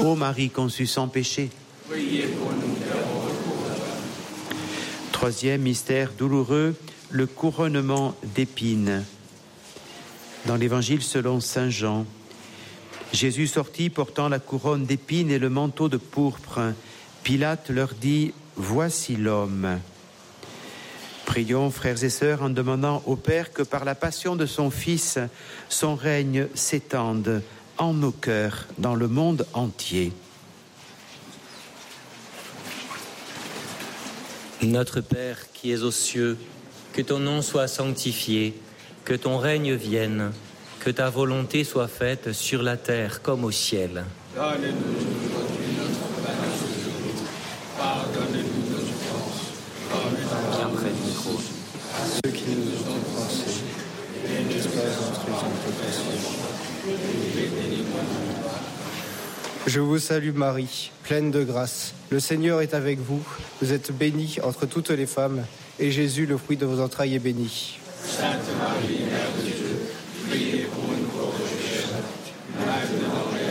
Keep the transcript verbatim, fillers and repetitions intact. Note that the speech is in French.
Ô Marie conçue sans péché. Priez pour nous pécheurs. Troisième mystère douloureux, le couronnement d'épines. Dans l'Évangile selon saint Jean, Jésus sortit portant la couronne d'épines et le manteau de pourpre. Pilate leur dit « Voici l'homme ». Prions, frères et sœurs, en demandant au Père que par la passion de son Fils, son règne s'étende en nos cœurs, dans le monde entier. Notre Père qui es aux cieux, que ton nom soit sanctifié, que ton règne vienne, que ta volonté soit faite sur la terre comme au ciel. Donnez-nous aujourd'hui notre pain de ce jour. Pardonnez-nous nos offenses, comme nous Bien près du micro. Ceux qui nous ont offensés, et n'espère pas entrer en tentation. Je vous salue Marie, pleine de grâce. Le Seigneur est avec vous. Vous êtes bénie entre toutes les femmes, et Jésus, le fruit de vos entrailles, est béni. Sainte Marie, Mère de Dieu,